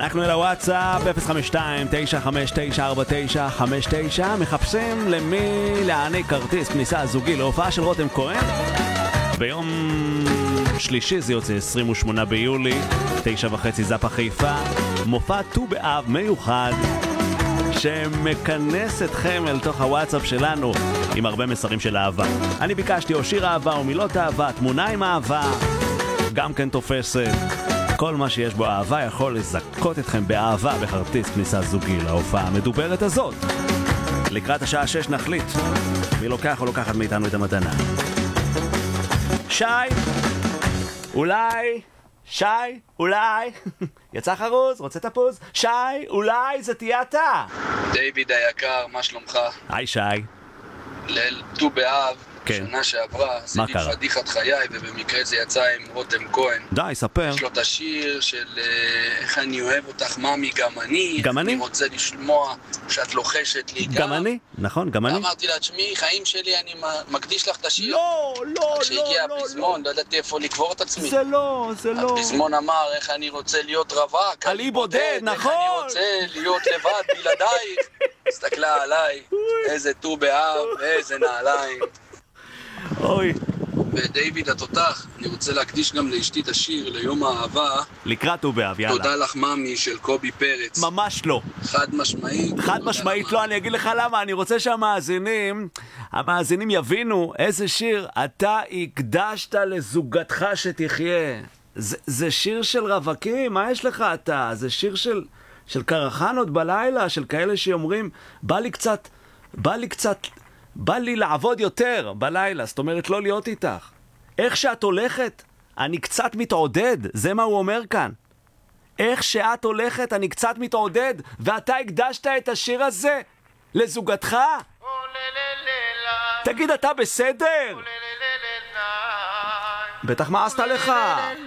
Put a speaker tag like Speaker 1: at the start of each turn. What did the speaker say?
Speaker 1: אנחנו אל הוואטסאפ 052-959-4959. מחפשים למי להעניק כרטיס כניסה זוגי להופעה של רותם כהן ביום שלישי, זה יוצא 28 ביולי 9:30 זאפה חיפה. מופע ט"ו באב מיוחד שמכנס אתכם אל תוך הוואטסאפ שלנו עם הרבה מסרים של אהבה. אני ביקשתי או שיר אהבה או מילות אהבה, תמונה עם אהבה גם כן תופסת. כל מה שיש בו אהבה יכול לזכות אתכם באהבה בכרטיס כניסה זוגי להופעה המדוברת הזאת. לקראת השעה 6 נחליט מי לוקח או לוקחת מאיתנו את המתנה. שי, אולי, שי, אולי, יצא חרוז, רוצה תפוז? שי, אולי זה תהיה אתה.
Speaker 2: דיוויד היקר, מה שלומך?
Speaker 1: היי שי.
Speaker 2: ליל ט"ו באב,
Speaker 1: כן.
Speaker 2: שנה שעברה, עשיתי פדיחת חיי, ובמקרה זה יצא עם רותם כהן.
Speaker 1: די, ספר.
Speaker 2: יש לו את השיר של איך אני אוהב אותך ממי, גם אני.
Speaker 1: גם אני?
Speaker 2: אני רוצה לשמוע שאת לוחשת לי
Speaker 1: גם אני, נכון, גם אני.
Speaker 2: אמרתי לה, תשמעי, חיים שלי, אני מקדיש לך את השיר.
Speaker 1: לא, לא, לא,
Speaker 2: כשהגיע
Speaker 1: לא,
Speaker 2: הפזמון, לא ידעתי איפה לקבור את עצמי.
Speaker 1: זה לא, זה לא.
Speaker 2: הפזמון אמר, איך אני רוצה להיות רווק,
Speaker 1: אני בודד, נכון.
Speaker 2: איך אני רוצה להיות לבד בלעדייך. הסתכלה עליי, איזה ט"ו באב, איזה נעליים.
Speaker 1: אוי.
Speaker 2: ודיוויד התותח, אני רוצה להקדיש גם לאשתי את השיר ליום האהבה.
Speaker 1: לקראת ט"ו באב, יאללה.
Speaker 2: תודה לך ממי של קובי פרץ.
Speaker 1: ממש לא.
Speaker 2: חד משמעית.
Speaker 1: חד משמעית לא, אני אגיד לך למה. אני רוצה שהמאזינים יבינו איזה שיר אתה הקדשת לזוגתך שתחיה. זה שיר של רווקים, מה יש לך אתה? זה שיר של קרחנות בלילה, של כאלה שאומרים, בא לי לעבוד יותר בלילה, זאת אומרת לא להיות איתך. איך שאת הולכת, אני קצת מתעודד, זה מה הוא אומר כאן. איך שאת הולכת, אני קצת מתעודד, ואתה הקדשת את השיר הזה לזוגתך? תגיד, אתה בסדר? בטח מה עשת לך?